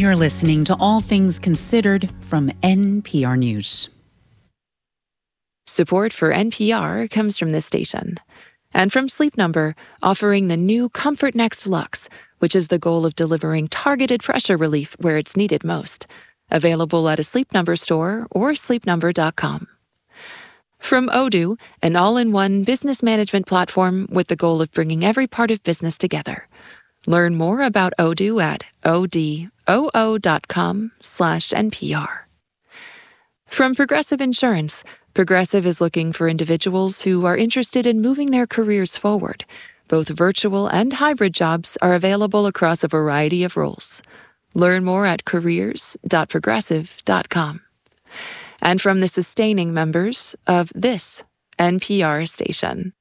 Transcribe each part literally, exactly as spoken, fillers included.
You're listening to All Things Considered from N P R News. Support for N P R comes from this station. And from Sleep Number, offering the new Comfort Next Luxe, which is the goal of delivering targeted pressure relief where it's needed most. Available at a Sleep Number store or sleep number dot com. From Odoo, an all-in-one business management platform with the goal of bringing every part of business together. Learn more about Odoo at odoo dot com slash NPR. From Progressive Insurance, Progressive is looking for individuals who are interested in moving their careers forward. Both virtual and hybrid jobs are available across a variety of roles. Learn more at careers dot progressive dot com. And from the sustaining members of this N P R station.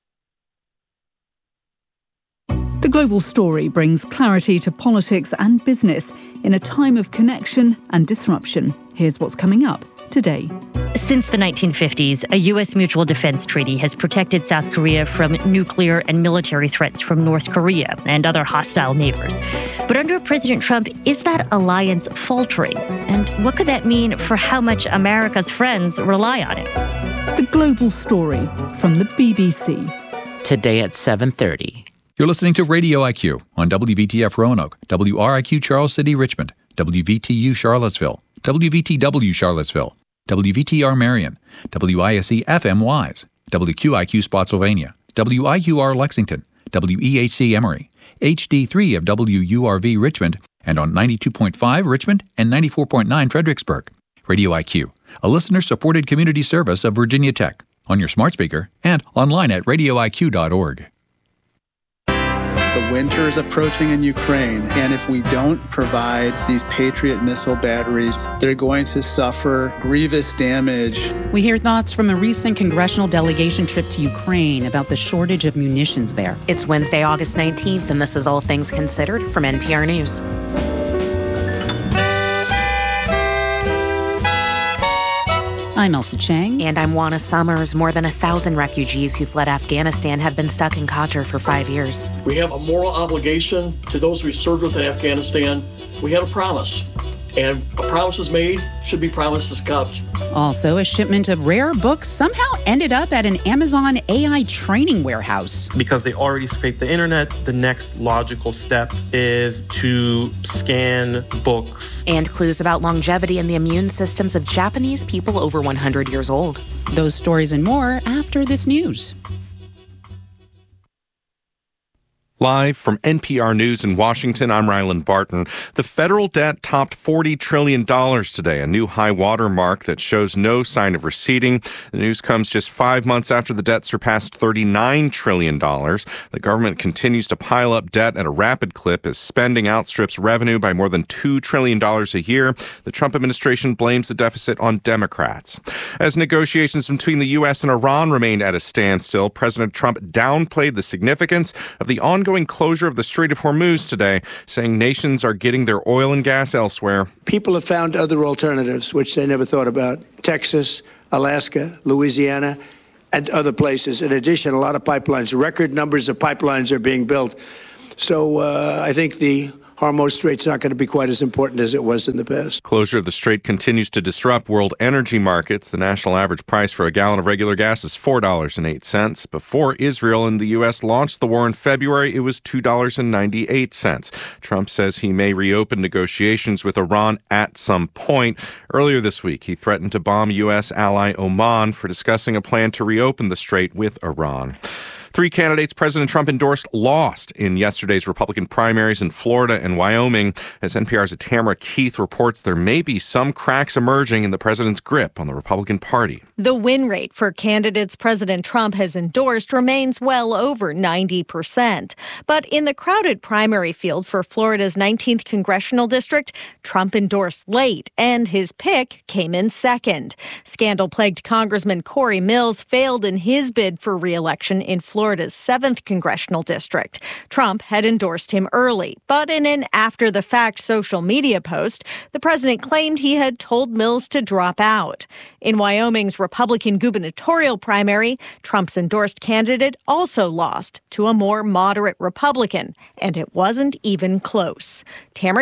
The Global Story brings clarity to politics and business in a time of connection and disruption. Here's what's coming up today. Since the nineteen fifties, a U S mutual defense treaty has protected South Korea from nuclear and military threats from North Korea and other hostile neighbors. But under President Trump, is that alliance faltering? And what could that mean for how much America's friends rely on it? The Global Story from the B B C. Today at seven thirty. You're listening to Radio I Q on W V T F Roanoke, W R I Q Charles City, Richmond, W V T U Charlottesville, W V T W Charlottesville, W V T R Marion, W I S E F M Wise, W Q I Q Spotsylvania, W I Q R Lexington, W E H C Emory, H D three of W U R V Richmond, and on ninety-two point five Richmond and ninety-four point nine Fredericksburg. Radio I Q, a listener-supported community service of Virginia Tech, on your smart speaker and online at radio I Q dot org. The winter is approaching in Ukraine, and if we don't provide these Patriot missile batteries, they're going to suffer grievous damage. We hear thoughts from a recent congressional delegation trip to Ukraine about the shortage of munitions there. It's Wednesday, August nineteenth, and this is All Things Considered from N P R News. I'm Elsa Chang. And I'm Juana Summers. More than a thousand refugees who fled Afghanistan have been stuck in Qatar for five years. We have a moral obligation to those we served with in Afghanistan. We had a promise, and a promise is made, should be promises kept. Also, a shipment of rare books somehow ended up at an Amazon A I training warehouse. Because they already scraped the internet, the next logical step is to scan books. And clues about longevity and the immune systems of Japanese people over one hundred years old. Those stories and more after this news. Live from N P R News in Washington, I'm Ryland Barton. The federal debt topped forty trillion dollars today, a new high water mark that shows no sign of receding. The news comes just five months after the debt surpassed thirty-nine trillion dollars. The government continues to pile up debt at a rapid clip as spending outstrips revenue by more than two trillion dollars a year. The Trump administration blames the deficit on Democrats. As negotiations between the U S and Iran remained at a standstill, President Trump downplayed the significance of the ongoing closure of the Strait of Hormuz today, saying nations are getting their oil and gas elsewhere. People have found other alternatives, which they never thought about. Texas, Alaska, Louisiana, and other places. In addition, a lot of pipelines, record numbers of pipelines are being built. So uh, I think the Hormuz Strait's not going to be quite as important as it was in the past. Closure of the strait continues to disrupt world energy markets. The national average price for a gallon of regular gas is four dollars and eight cents. Before Israel and the U S launched the war in February, it was two dollars and ninety-eight cents. Trump says he may reopen negotiations with Iran at some point. Earlier this week, he threatened to bomb U S ally Oman for discussing a plan to reopen the strait with Iran. Three candidates President Trump endorsed lost in yesterday's Republican primaries in Florida and Wyoming. As N P R's Tamara Keith reports, there may be some cracks emerging in the president's grip on the Republican Party. The win rate for candidates President Trump has endorsed remains well over ninety percent. But in the crowded primary field for Florida's nineteenth congressional district, Trump endorsed late, and his pick came in second. Scandal-plagued Congressman Corey Mills failed in his bid for re-election in Florida. Florida's seventh congressional district. Trump had endorsed him early, but in an after-the-fact social media post, the president claimed he had told Mills to drop out. In Wyoming's Republican gubernatorial primary, Trump's endorsed candidate also lost to a more moderate Republican, and it wasn't even close. Tamara Keith,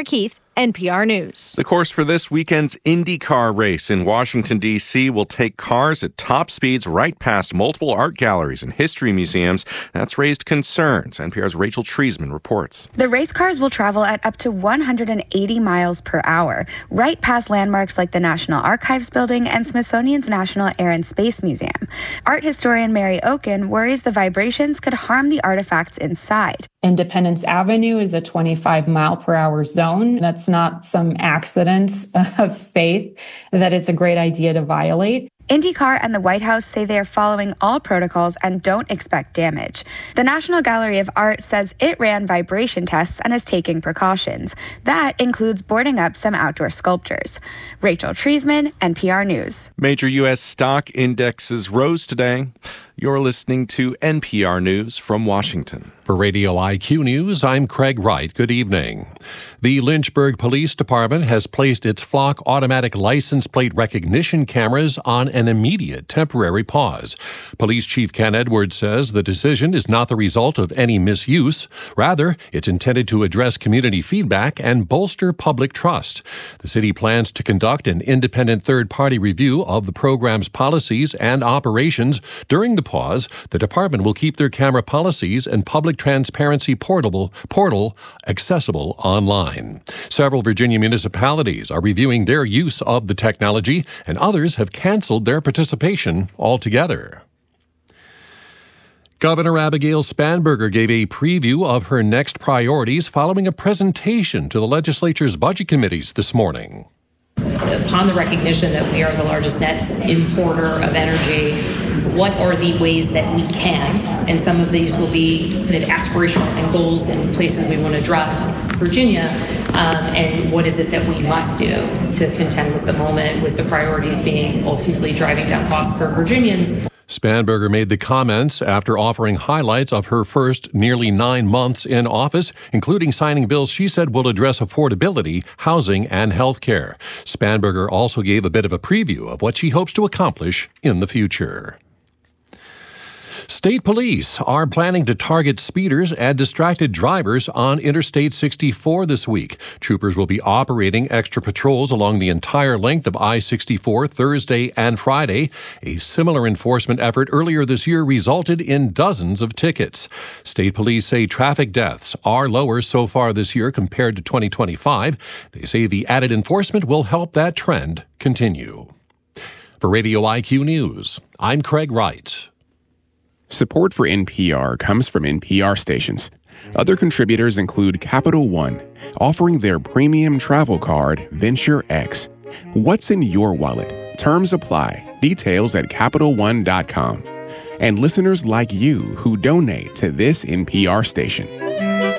N P R News. The course for this weekend's IndyCar race in Washington, D C will take cars at top speeds right past multiple art galleries and history museums. That's raised concerns. N P R's Rachel Treisman reports. The race cars will travel at up to one hundred eighty miles per hour, right past landmarks like the National Archives Building and Smithsonian's National Air and Space Museum. Art historian Mary Oken worries the vibrations could harm the artifacts inside. Independence Avenue is a twenty-five mile per hour zone. That's not some accidents of faith that it's a great idea to violate. IndyCar and the White House say they are following all protocols and don't expect damage. The National Gallery of Art says it ran vibration tests and is taking precautions. That includes boarding up some outdoor sculptures. Rachel Treisman, N P R News. Major U S stock indexes rose today. You're listening to N P R News from Washington. For Radio I Q News, I'm Craig Wright. Good evening. The Lynchburg Police Department has placed its Flock automatic license plate recognition cameras on an immediate temporary pause. Police Chief Ken Edwards says the decision is not the result of any misuse. Rather, it's intended to address community feedback and bolster public trust. The city plans to conduct an independent third-party review of the program's policies and operations. During the pause, the department will keep their camera policies and public transparency portable portal accessible online. Several Virginia municipalities are reviewing their use of the technology, and others have canceled their participation altogether. Governor Abigail Spanberger gave a preview of her next priorities following a presentation to the legislature's budget committees this morning. Upon the recognition that we are the largest net importer of energy, what are the ways that we can, and some of these will be kind of aspirational and goals and places we want to drive Virginia, um, and what is it that we must do to contend with the moment, with the priorities being ultimately driving down costs for Virginians. Spanberger made the comments after offering highlights of her first nearly nine months in office, including signing bills she said will address affordability, housing, and health care. Spanberger also gave a bit of a preview of what she hopes to accomplish in the future. State police are planning to target speeders and distracted drivers on Interstate sixty-four this week. Troopers will be operating extra patrols along the entire length of I sixty-four Thursday and Friday. A similar enforcement effort earlier this year resulted in dozens of tickets. State police say traffic deaths are lower so far this year compared to twenty twenty-five. They say the added enforcement will help that trend continue. For Radio I Q News, I'm Craig Wright. Support for N P R comes from N P R stations. Other contributors include Capital One, offering their premium travel card, Venture X. What's in your wallet? Terms apply. Details at Capital One dot com. And listeners like you who donate to this N P R station.